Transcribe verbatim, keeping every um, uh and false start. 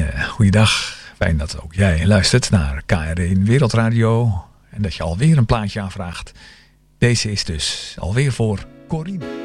Corine, goeiedag. Fijn dat ook jij luistert naar K R één Wereldradio. En dat je alweer een plaatje aanvraagt. Deze is dus alweer voor Corine.